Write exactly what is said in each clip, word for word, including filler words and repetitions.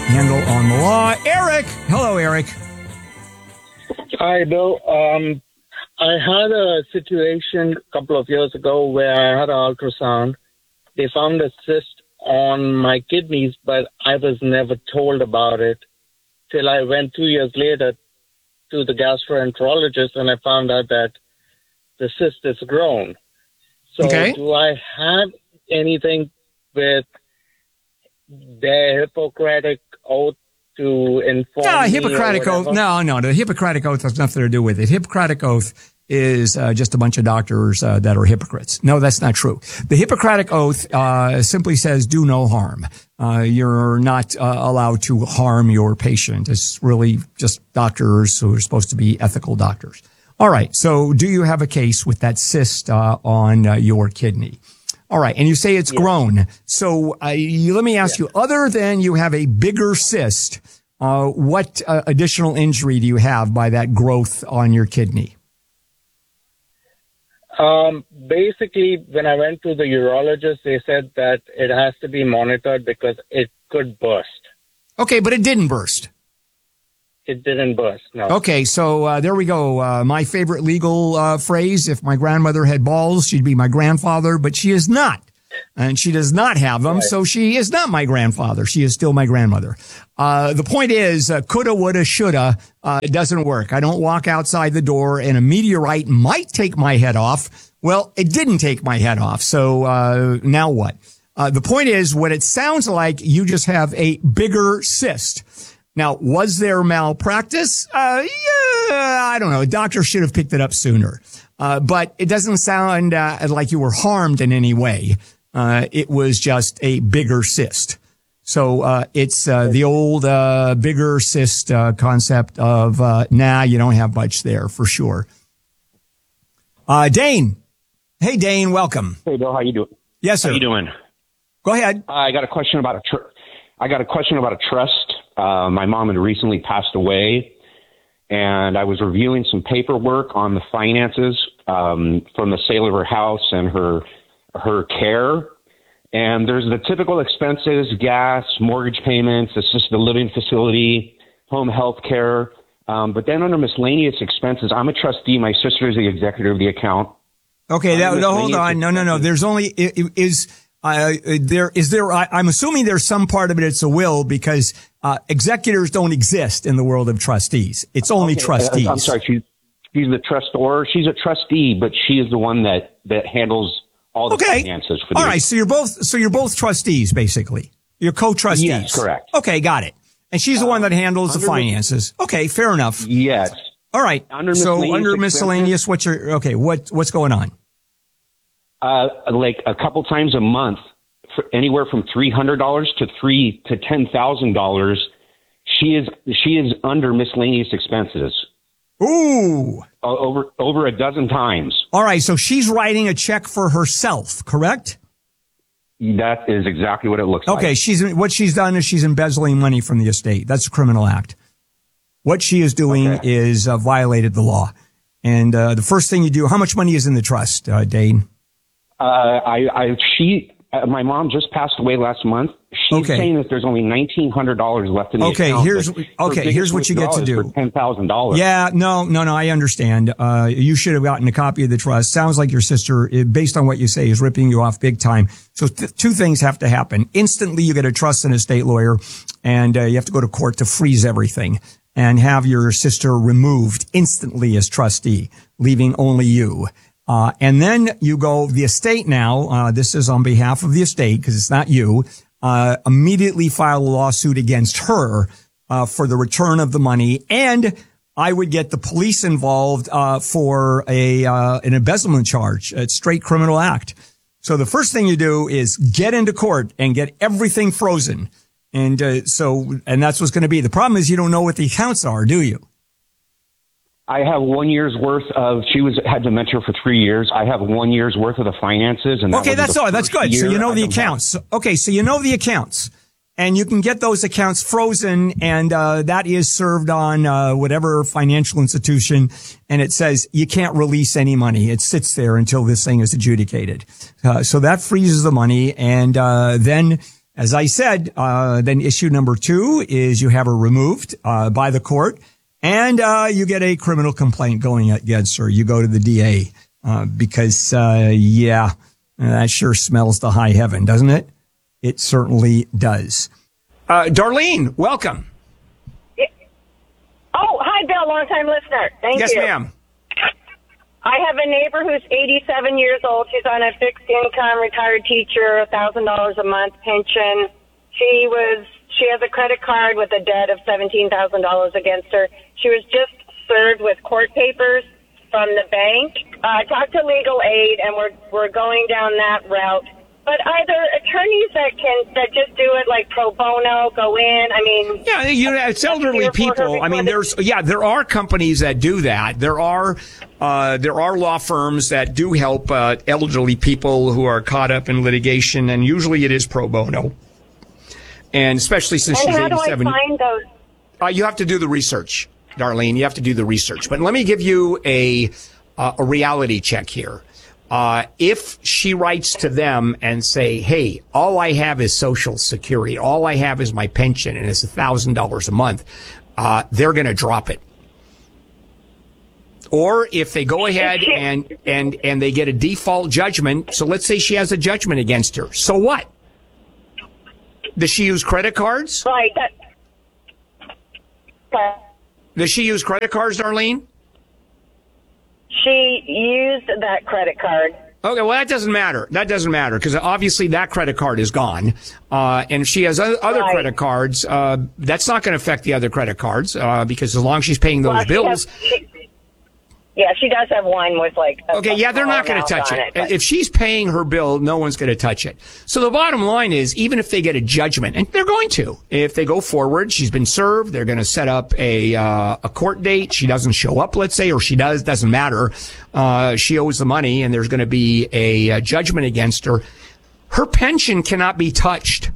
handle on the law. Eric. Hello, Eric. Hi, Bill. Um, I had a situation a couple of years ago where I had an ultrasound. They found a cyst on my kidneys, but I was never told about it till I went two years later to the gastroenterologist, and I found out that the cyst is grown. So okay. do I have anything with the Hippocratic Oath to inform No, me Hippocratic Oath. No, no, the Hippocratic Oath has nothing to do with it. Hippocratic Oath is uh, just a bunch of doctors uh, that are hypocrites. No, that's not true. The Hippocratic Oath uh, simply says do no harm. Uh, you're not uh, allowed to harm your patient. It's really just doctors who are supposed to be ethical doctors. All right. So do you have a case with that cyst uh, on uh, your kidney? All right. And you say it's yes. grown. So uh, you, let me ask yes. you, other than you have a bigger cyst, uh, what uh, additional injury do you have by that growth on your kidney? Um, basically, when I went to the urologist, they said that it has to be monitored because it could burst. Okay, but it didn't burst. It didn't burst, no. Okay, so uh, there we go. Uh, my favorite legal uh, phrase, if my grandmother had balls, she'd be my grandfather, but she is not. And she does not have them, right. So she is not my grandfather. She is still my grandmother. Uh, the point is, uh, coulda, woulda, shoulda, uh, it doesn't work. I don't walk outside the door and a meteorite might take my head off. Well, it didn't take my head off. So, uh, now what? Uh, the point is, what it sounds like, you just have a bigger cyst. Now, was there malpractice? Uh, yeah, I don't know. A doctor should have picked it up sooner. Uh, but it doesn't sound uh, like you were harmed in any way. Uh, it was just a bigger cyst. So, uh, it's, uh, the old, uh, bigger cyst, uh, concept of, uh, nah, you don't have much there for sure. Uh, Dane. Hey, Dane, welcome. Hey, Bill, how you doing? Yes, sir. How you doing? Go ahead. Uh, I got a question about a, tr- I got a question about a trust. Uh, my mom had recently passed away, and I was reviewing some paperwork on the finances, um, from the sale of her house and her, her care. And there's the typical expenses, gas, mortgage payments, assisted living facility, home health care. Um, but then under miscellaneous expenses, I'm a trustee. My sister is the executor of the account. Okay. That, no, hold on. No, no, no. There's only, is, uh, there, is there, I, I'm assuming there's some part of it. It's a will because, uh, executors don't exist in the world of trustees. It's only okay, trustees. I'm sorry. She's, she's the trustor. She's a trustee, but she is the one that, that handles all the okay. finances for the. All right. So you're both, so you're both trustees, basically. You're co-trustees. Yes, correct. Okay. Got it. And she's the one that handles uh, the finances. Okay. Fair enough. Yes. All right. Under so miscellaneous under miscellaneous, what's your, okay. What, what's going on? Uh, like a couple times a month, for anywhere from three hundred dollars to three to ten thousand dollars. She is, she is under miscellaneous expenses. Ooh. Over, over a dozen times. All right. So she's writing a check for herself, correct? That is exactly what it looks like. Okay. She's, what she's done is she's embezzling money from the estate. That's a criminal act. What she is doing okay. is uh, violated the law. And, uh, the first thing you do, how much money is in the trust, uh, Dane? Uh, I, I, she, uh, my mom just passed away last month. She's okay. saying that there's only nineteen hundred dollars left in the okay, account. Here's, okay, here's what you get to do. ten thousand dollars. Yeah, no, no, no, I understand. Uh, you should have gotten a copy of the trust. Sounds like your sister, based on what you say, is ripping you off big time. So th- two things have to happen. Instantly, you get a trust and estate lawyer, and uh, you have to go to court to freeze everything and have your sister removed instantly as trustee, leaving only you. Uh, and then you go, the estate now, uh, this is on behalf of the estate because it's not you, uh, immediately file a lawsuit against her, uh, for the return of the money. And I would get the police involved, uh, for a, uh, an embezzlement charge. It's straight criminal act. So the first thing you do is get into court and get everything frozen. And, uh, so, and that's what's going to be. The problem is you don't know what the accounts are, do you? I have one year's worth of, she was, had dementia for three years. I have one year's worth of the finances. And that okay, that's all. That's good. So you know the accounts. Have. Okay, so you know the accounts. And you can get those accounts frozen, and uh that is served on uh whatever financial institution, and it says you can't release any money. It sits there until this thing is adjudicated. Uh, so that freezes the money, and uh then As I said, uh, then issue number two is you have her removed uh, by the court, and uh, you get a criminal complaint going against her. You go to the D A uh, because, uh, yeah, that sure smells to high heaven, doesn't it? It certainly does. Uh, Darlene, welcome. Yeah. Oh, hi, Bill, long-time listener. Thank yes, you. Yes, ma'am. I have a neighbor who's eighty-seven years old. She's on a fixed income, retired teacher, one thousand dollars a month pension. She was, she has a credit card with a debt of seventeen thousand dollars against her. She was just served with court papers from the bank. I uh, talked to legal aid, and we're we're going down that route. But are there attorneys that can that just do it like pro bono, go in? I mean, yeah, you know, it's elderly people. I mean, there's yeah, there are companies that do that. There are uh, there are law firms that do help uh, elderly people who are caught up in litigation, and usually it is pro bono. And especially since and she's how eighty-seven, do I find those? Uh, you have to do the research, Darlene. You have to do the research. But let me give you a uh, a reality check here. Uh, if she writes to them and say, hey, all I have is Social Security, all I have is my pension, and it's a thousand dollars a month, uh, they're going to drop it. Or if they go ahead and, and, and they get a default judgment. So let's say she has a judgment against her. So what? Does she use credit cards? Right. That, that, Does she use credit cards, Darlene? She used that credit card. Okay, well, that doesn't matter. That doesn't matter because obviously that credit card is gone. Uh, and if she has other right. credit cards, uh, that's not going to affect the other credit cards uh, because as long as she's paying those well, bills. She has, she, yeah, she does have one with like. A, okay, yeah, they're not going to touch it. it if she's paying her bill, no one's going to touch it. So the bottom line is, even if they get a judgment, and they're going to, if they go forward, she's been served, they're going to set up a uh, a court date. She doesn't show up, let's say, or she does, doesn't matter. Uh, she owes the money, and there's going to be a, a judgment against her. Her pension cannot be touched.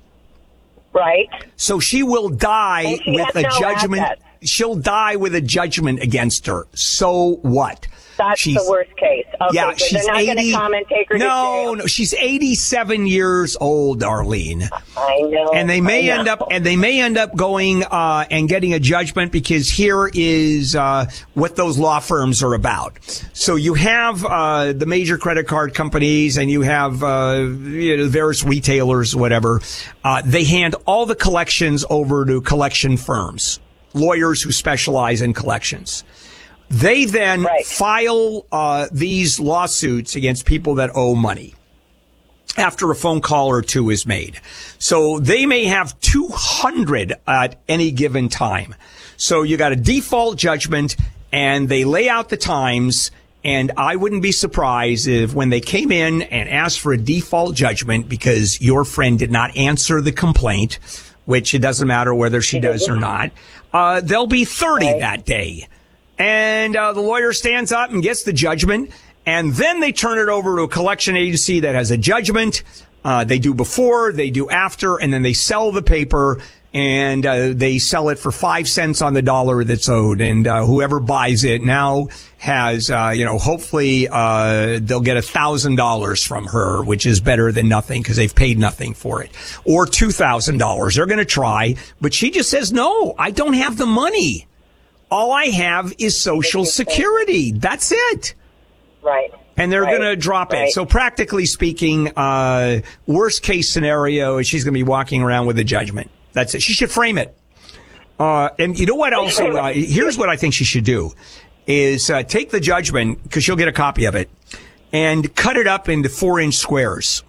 Right. So she will die she with a no judgment. Assets. She'll die with a judgment against her. So what? That's she's, the worst case. Okay, yeah, so she's they're not going to come and take her to no, jail. no, she's eighty-seven years old, Darlene. I know. And they may I end know. up, and they may end up going uh and getting a judgment because here is uh what those law firms are about. So you have uh the major credit card companies, and you have uh you know, various retailers, whatever. Uh they hand all the collections over to collection firms, lawyers who specialize in collections. They then right. file uh these lawsuits against people that owe money after a phone call or two is made. So they may have two hundred at any given time. So you got a default judgment, and they lay out the times, and I wouldn't be surprised if when they came in and asked for a default judgment because your friend did not answer the complaint, which it doesn't matter whether she does or not, uh there'll be thirty right. that day. And uh, the lawyer stands up and gets the judgment, and then they turn it over to a collection agency that has a judgment. Uh, they do before, they do after, and then they sell the paper, and uh, they sell it for five cents on the dollar that's owed. And uh, whoever buys it now has, uh, you know, hopefully uh, they'll get a thousand dollars from her, which is better than nothing because they've paid nothing for it, or two thousand dollars. They're going to try, but she just says, no, I don't have the money. All I have is Social Security. That's it. Right. And they're right. going to drop right. it. So practically speaking, uh, worst case scenario is she's going to be walking around with a judgment. That's it. She should frame it. Uh, and you know what also, uh, here's what I think she should do is, uh, take the judgment, because she'll get a copy of it, and cut it up into four inch squares.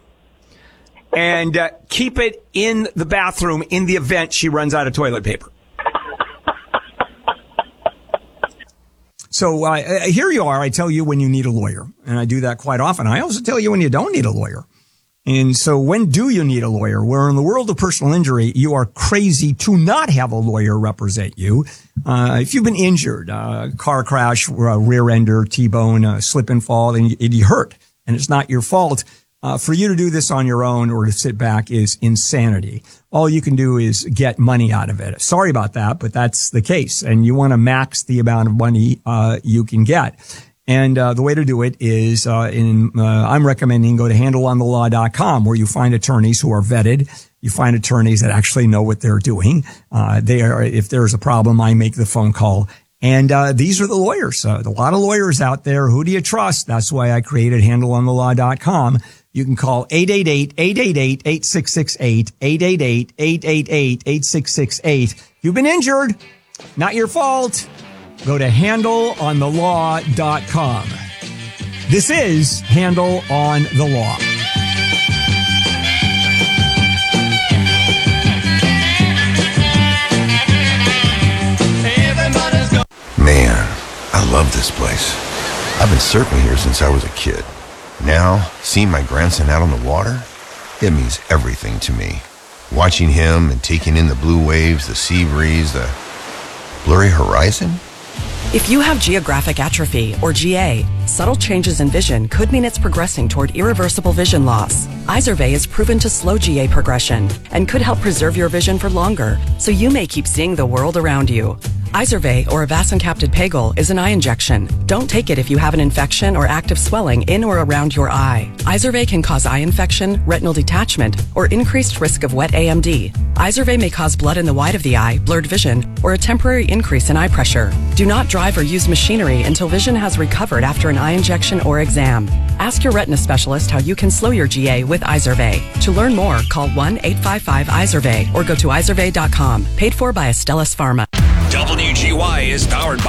And, uh, keep it in the bathroom in the event she runs out of toilet paper. So uh, here you are. I tell you when you need a lawyer, and I do that quite often. I also tell you when you don't need a lawyer. And so when do you need a lawyer? Where in the world of personal injury, you are crazy to not have a lawyer represent you. Uh, if you've been injured, uh, car crash, uh, rear ender, T-bone, uh, slip and fall, and you, and you hurt, and it's not your fault. Uh, for you to do this on your own or to sit back is insanity. All you can do is get money out of it. Sorry about that, but that's the case. And you want to max the amount of money, uh, you can get. And uh, the way to do it is, uh, in uh, I'm recommending go to handle on the law dot com, where you find attorneys who are vetted. You find attorneys that actually know what they're doing. Uh, they are, if there's a problem, I make the phone call. And uh, these are the lawyers. Uh, a lot of lawyers out there. Who do you trust? That's why I created handle on the law dot com. You can call eight eight eight, eight eight eight, eight six six eight, eight eight eight, eight eight eight, eight six six eight. If you've been injured, not your fault. Go to handle on the law dot com. This is Handle on the Law. Man, I love this place. I've been surfing here since I was a kid. Now, seeing my grandson out on the water, it means everything to me. Watching him and taking in the blue waves, the sea breeze, the blurry horizon. If you have geographic atrophy, or G A, subtle changes in vision could mean it's progressing toward irreversible vision loss. Izervay is proven to slow G A progression and could help preserve your vision for longer, so you may keep seeing the world around you. Izervay, or avacincaptad pegol, is an eye injection. Don't take it if you have an infection or active swelling in or around your eye. Izervay can cause eye infection, retinal detachment, or increased risk of wet A M D. Izervay may cause blood in the white of the eye, blurred vision, or a temporary increase in eye pressure. Do not drive or use machinery until vision has recovered after an eye injection or exam. Ask your retina specialist how you can slow your G A with Izervay. To learn more, call one eight five five Izervay or go to izervay dot com. Paid for by Astellas Pharma. W G Y is powered by